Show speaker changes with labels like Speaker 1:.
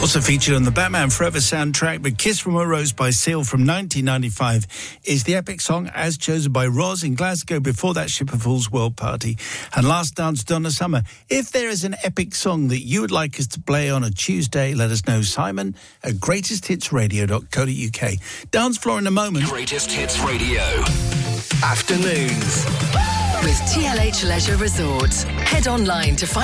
Speaker 1: Also featured on the Batman Forever soundtrack, but Kiss from a Rose by Seal from 1995 is the epic song as chosen by Roz in Glasgow before that Ship of Fools World Party. And Last Dance, Donna Summer. If there is an epic song that you would like us to play on a Tuesday, let us know. Simon at greatesthitsradio.co.uk. Dance floor in a moment.
Speaker 2: Greatest Hits Radio. Afternoons.
Speaker 3: With TLH Leisure Resort. Head online to find